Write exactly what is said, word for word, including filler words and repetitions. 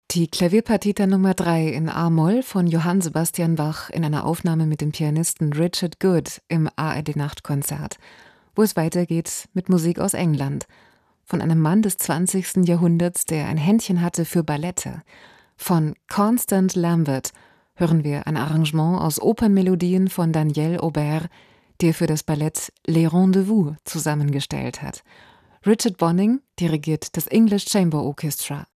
Die Klavierpartita Nummer drei in a-Moll von Johann Sebastian Bach in einer Aufnahme mit dem Pianisten Richard Good im A R D-Nachtkonzert, wo es weitergeht mit Musik aus England. Von einem Mann des zwanzigsten Jahrhunderts, der ein Händchen hatte für Ballette. Von Constant Lambert hören wir ein Arrangement aus Opernmelodien von Daniel Aubert, der für das Ballett Les Rendezvous zusammengestellt hat. Richard Bonynge dirigiert das English Chamber Orchestra.